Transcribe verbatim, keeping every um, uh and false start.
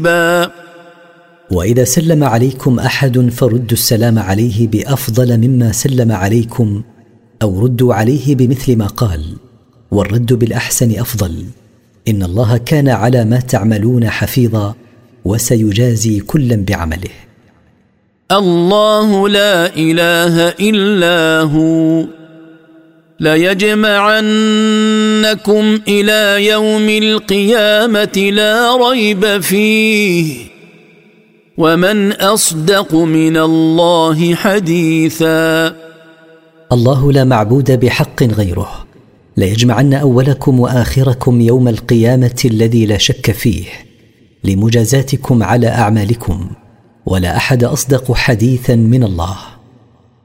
وإذا سلم عليكم أحد فردوا السلام عليه بأفضل مما سلم عليكم أو ردوا عليه بمثل ما قال، والرد بالأحسن أفضل. إن الله كان على ما تعملون حفيظا وسيجازي كلا بعمله. الله لا إله إلا هو ليجمعنكم إلى يوم القيامة لا ريب فيه ومن أصدق من الله حديثا. الله لا معبود بحق غيره، ليجمعن أولكم وآخركم يوم القيامة الذي لا شك فيه لمجازاتكم على أعمالكم، ولا أحد أصدق حديثا من الله.